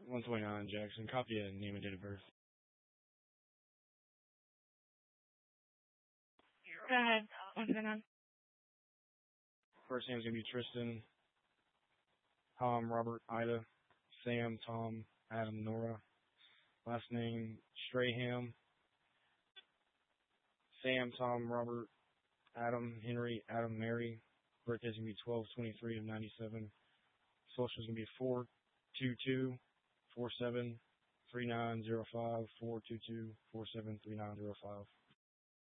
129 Jackson. Copy a name and date of birth. Go ahead. 129. First name's gonna be Tristan, Tom, Robert, Ida, Sam, Tom, Adam, Nora. Last name Strayham, Sam, Tom, Robert, Adam, Henry, Adam, Mary. Birthday's gonna be 12/23 of 97. Social's gonna be 422-473905, 422-473905.